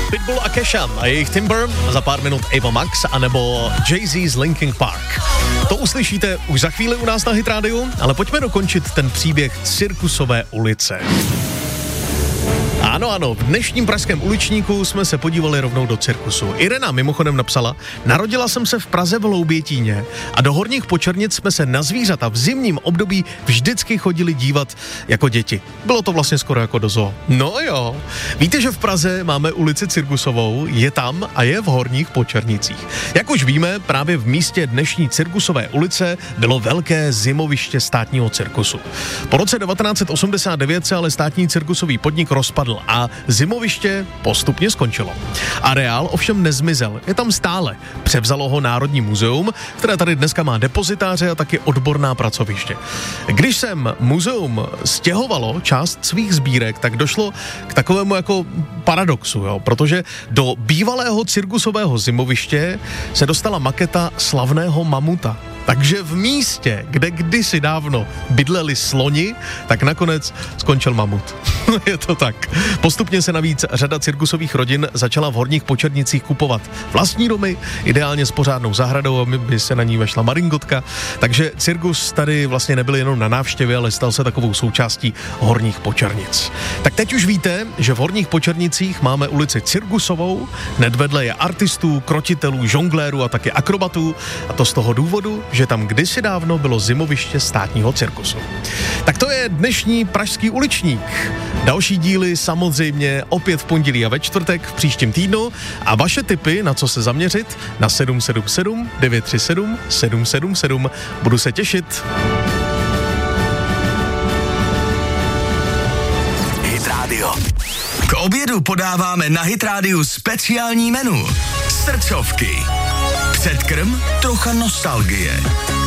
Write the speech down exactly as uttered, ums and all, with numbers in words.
Pitbull a Kesha a jejich Timber, za pár minut Ava Max, anebo Jay-Z z Linkin Park. To uslyšíte už za chvíli u nás na Hit Rádiu, ale pojďme dokončit ten příběh Cirkusové ulice. Ano, ano, v dnešním pražském uličníku jsme se podívali rovnou do cirkusu. Irena mimochodem napsala, narodila jsem se v Praze v Hloubětíně a do Horních Počernic jsme se na zvířata v zimním období vždycky chodili dívat jako děti. Bylo to vlastně skoro jako do zoo. No jo. Víte, že v Praze máme ulici Cirkusovou, je tam a je v Horních Počernicích. Jak už víme, právě v místě dnešní Cirkusové ulice bylo velké zimoviště státního cirkusu. Po roce devatenáct set osmdesát devět se ale státní cirkusový podnik rozpadl a zimoviště postupně skončilo. Areál ovšem nezmizel, je tam stále. Převzalo ho Národní muzeum, které tady dneska má depozitáře a taky odborná pracoviště. Když sem muzeum stěhovalo část svých sbírek, tak došlo k takovému jako paradoxu, jo, protože do bývalého cirkusového zimoviště se dostala maketa slavného mamuta. Takže v místě, kde kdysi dávno bydleli sloni, tak nakonec skončil mamut. Je to tak. Postupně se navíc řada cirkusových rodin začala v Horních Počernicích kupovat vlastní domy, ideálně s pořádnou zahradou, aby se na ní vešla maringotka. Takže cirkus tady vlastně nebyl jenom na návštěvě, ale stal se takovou součástí Horních Počernic. Tak teď už víte, že v Horních Počernicích máme ulici Cirkusovou, hned vedle je artistů, krotitelů, žonglérů a taky akrobatů, a to z toho důvodu, že tam kdysi dávno bylo zimoviště státního cirkusu. Tak to je dnešní pražský uličník. Další díly samozřejmě opět v pondělí a ve čtvrtek v příštím týdnu a vaše tipy, na co se zaměřit, na sedm sedm sedm devět tři sedm sedm sedm sedm. Budu se těšit. Hit Radio. K obědu podáváme na Hit Rádiu speciální menu. Srdcovky. Předkrm, trocha nostalgie.